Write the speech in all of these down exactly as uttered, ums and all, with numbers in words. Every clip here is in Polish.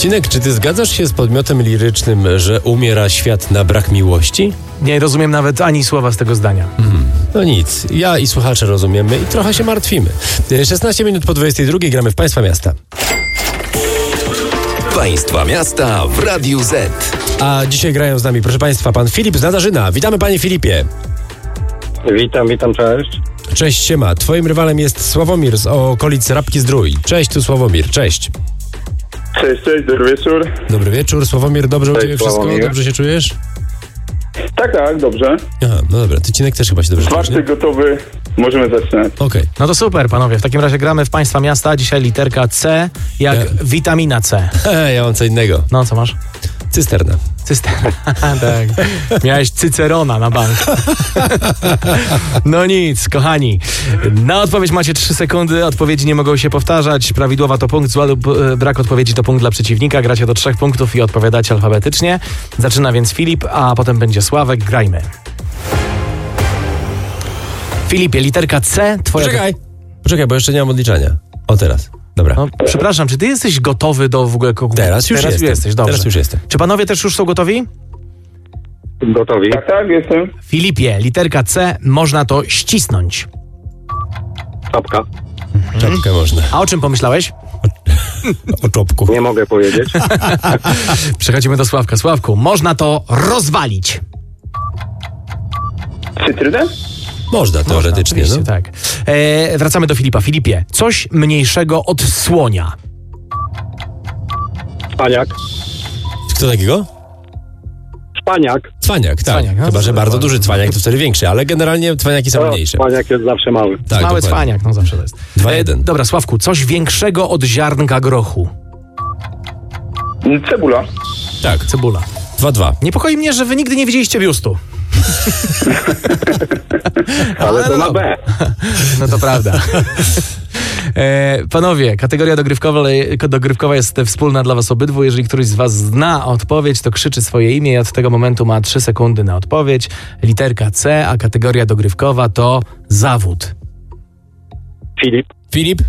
Cinek, czy ty zgadzasz się z podmiotem lirycznym, że umiera świat na brak miłości? Nie rozumiem nawet ani słowa z tego zdania. Hmm. No nic, ja i słuchacze rozumiemy i trochę się martwimy. szesnaście minut po dwudziestej drugiej gramy w Państwa Miasta. Państwa Miasta w Radiu Z. A dzisiaj grają z nami, proszę Państwa, pan Filip z Nadarzyna. Witamy, panie Filipie. Witam, witam, cześć. Cześć, siema. Twoim rywalem jest Sławomir z okolic Rabki-Zdrój. Cześć, tu Sławomir, cześć. Cześć, cześć, dobry wieczór. Dobry wieczór, Sławomir, dobrze u Cześć, Ciebie wszystko? Sławomir. Dobrze się czujesz? Tak, tak, dobrze. Aha, no dobra, ty Cinek też chyba się dobrze czujesz, Czwarty nie? gotowy, możemy zaczynać. Okej. Okay. No to super, panowie. W takim razie gramy w Państwa Miasta. Dzisiaj literka C, jak Ja- witamina C. Ja mam co innego. No, co masz? Cysterna. Cyster. Tak. Miałeś Cycerona na bank. No nic, kochani. Na odpowiedź macie trzy sekundy. Odpowiedzi nie mogą się powtarzać. Prawidłowa to punkt, zła lub e, brak odpowiedzi to punkt dla przeciwnika. Gracie do trzech punktów i odpowiadacie alfabetycznie. Zaczyna więc Filip, a potem będzie Sławek. Grajmy. Filipie, literka C, twoja... Poczekaj. Poczekaj, bo jeszcze nie mam odliczania. O, teraz. Dobra. No, przepraszam, czy ty jesteś gotowy do w ogóle... Teraz już Teraz jestem. jesteś, dobrze. Teraz już jestem. Czy panowie też już są gotowi? Gotowi? Tak, tak, jestem. Filipie, literka C, można to ścisnąć. Czapka. Czapkę można. A o czym pomyślałeś? O czopku. Nie mogę powiedzieć. Przechodzimy do Sławka. Sławku, można to rozwalić. Cytrynę? Można teoretycznie, Oczywiście, no. tak. E, wracamy do Filipa. Filipie, coś mniejszego od słonia. Szpaniak. Kto takiego? Szpaniak. Cwaniak, tak. Cwaniak, no Chyba, to że to bardzo bardzo duży cwaniak to wtedy większy, ale generalnie cwaniaki są O, mniejsze. Szpaniak jest zawsze mały. Tak, Mały dokładnie. cwaniak, no zawsze to jest. dwa jeden. Dobra, Sławku, coś większego od ziarnka grochu. Cebula. Tak, Cebula. dwa dwa. Niepokoi mnie, że wy nigdy nie widzieliście biustu. Ale to no na dobra. B. No to prawda. E, panowie, kategoria dogrywkowa, dogrywkowa jest wspólna dla was obydwu. Jeżeli któryś z was zna odpowiedź, to krzyczy swoje imię i od tego momentu ma trzy sekundy na odpowiedź. Literka C, a kategoria dogrywkowa to zawód. Filip. Filip?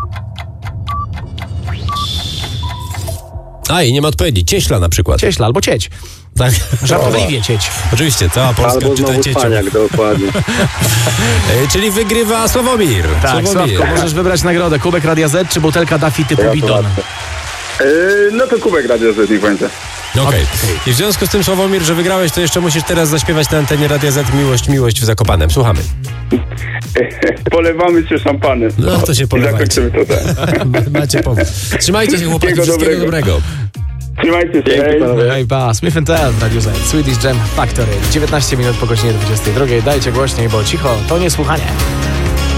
A, i nie ma odpowiedzi. Cieśla na przykład. Cieśla albo cieć. Tak. Żartobliwie cieć. Oczywiście, cała Polska Albo czyta znowu ciecią. Szpaniak, dokładnie. E, czyli wygrywa Sławomir. Tak, Sławomir. Sławko, możesz wybrać nagrodę. Kubek Radia Z czy butelka Daffy typu bidon. Yy, no to kubek Radio Z niech będzie. Okej. I w związku z tym, Sławomir, że wygrałeś, to jeszcze musisz teraz zaśpiewać na antenie Radia Z Miłość, Miłość w Zakopanem. Słuchamy. Polewamy się szampanem. No to się I polewajcie. zakończymy to tak. Macie powód. Trzymajcie się, chłopaki. Wszystkiego Wszystkiego dobrego. dobrego. Trzymajcie się. Dzięki, hej. panowie. Hej, pa, Smith and Tell w Radiu Z, Swedish Jam Factory. dziewiętnaście minut po godzinie dwudziestej drugiej. Dajcie głośniej, bo cicho to nie słuchanie.